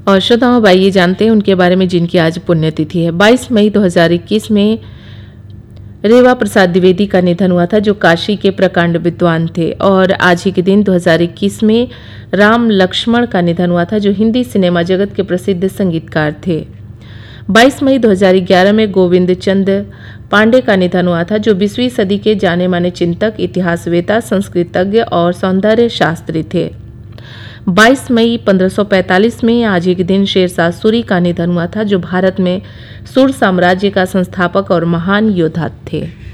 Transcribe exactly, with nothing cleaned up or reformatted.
और श्रोताओं, अब आइए जानते हैं उनके बारे में जिनकी आज पुण्यतिथि है। बाईस मई दो हज़ार इक्कीस में रेवा प्रसाद द्विवेदी का निधन हुआ था, जो काशी के प्रकांड विद्वान थे। और आज ही के दिन दो हज़ार इक्कीस में राम लक्ष्मण का निधन हुआ था, जो हिंदी सिनेमा जगत के प्रसिद्ध संगीतकार थे। बाईस मई दो हज़ार ग्यारह में गोविंद चंद पांडे का निधन हुआ था, जो बीसवीं सदी के जाने माने चिंतक, इतिहासवेता, संस्कृतज्ञ और सौंदर्य शास्त्री थे। बाईस मई पंद्रह सौ पैंतालीस में आज ही के दिन शेरशाह सूरी का निधन हुआ था, जो भारत में सुर साम्राज्य का संस्थापक और महान योद्धा थे।